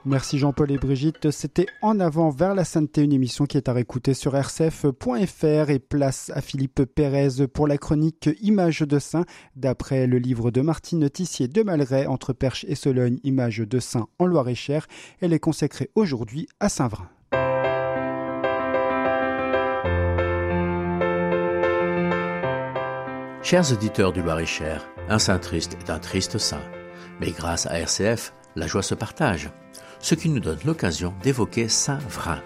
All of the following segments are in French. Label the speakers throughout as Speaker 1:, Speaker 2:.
Speaker 1: Merci Jean-Paul et Brigitte. C'était En avant vers la sainteté, une émission qui est à réécouter sur rcf.fr et place à Philippe Pérez pour la chronique Images de saints. D'après le livre de Martine Tissier de Malray, Entre Perche et Sologne, Images de saints en Loir-et-Cher, elle est consacrée aujourd'hui à Saint-Vrain.
Speaker 2: Chers auditeurs du Loir-et-Cher, un saint triste est un triste saint. Mais grâce à RCF, la joie se partage, ce qui nous donne l'occasion d'évoquer saint Vrain.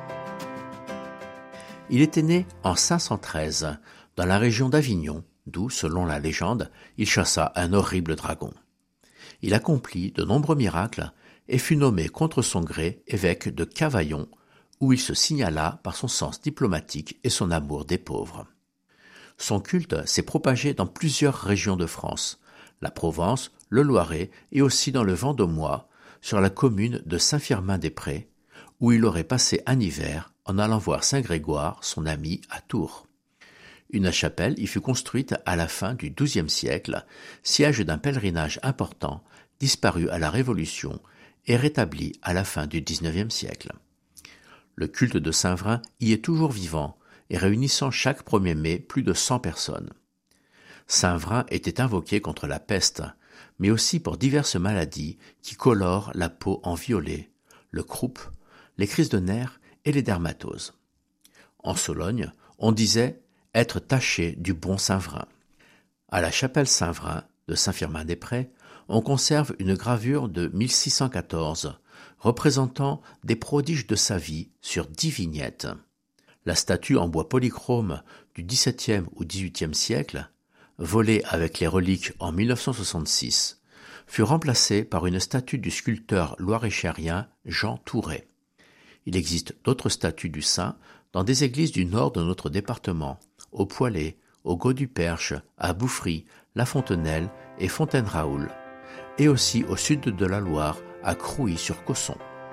Speaker 2: Il était né en 513, dans la région d'Avignon, d'où, selon la légende, il chassa un horrible dragon. Il accomplit de nombreux miracles et fut nommé contre son gré évêque de Cavaillon, où il se signala par son sens diplomatique et son amour des pauvres. Son culte s'est propagé dans plusieurs régions de France, la Provence, le Loiret et aussi dans le Vendômois, sur la commune de Saint-Firmin-des-Prés, où il aurait passé un hiver en allant voir Saint Grégoire, son ami, à Tours. Une chapelle y fut construite à la fin du XIIe siècle, siège d'un pèlerinage important, disparu à la Révolution et rétabli à la fin du XIXe siècle. Le culte de Saint-Vrain y est toujours vivant et réunissant chaque 1er mai plus de 100 personnes. Saint-Vrain était invoqué contre la peste, mais aussi pour diverses maladies qui colorent la peau en violet, le croup, les crises de nerfs et les dermatoses. En Sologne, on disait être taché du bon Saint-Vrain. À la chapelle Saint-Vrain de Saint-Firmin-des-Prés, on conserve une gravure de 1614 représentant des prodiges de sa vie sur 10 vignettes. La statue en bois polychrome du XVIIe ou XVIIIe siècle, volée avec les reliques en 1966, fut remplacée par une statue du sculpteur loir-et-cherien Jean Touret. Il existe d'autres statues du saint dans des églises du nord de notre département, au Poilet, au Gau-du-Perche, à Bouffry, La Fontenelle et Fontaine-Raoul, et aussi au sud de la Loire, à Crouy-sur-Cosson.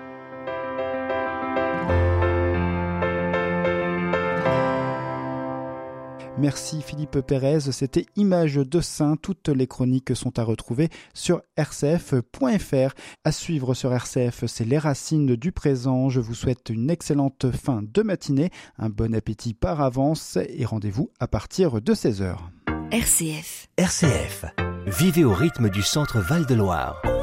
Speaker 1: Merci Philippe Pérez, c'était Images de saints. Toutes les chroniques sont à retrouver sur rcf.fr. À suivre sur RCF, c'est Les Racines du présent. Je vous souhaite une excellente fin de matinée, un bon appétit par avance et rendez-vous à partir de 16h.
Speaker 3: RCF. Vivez au rythme du Centre Val de Loire.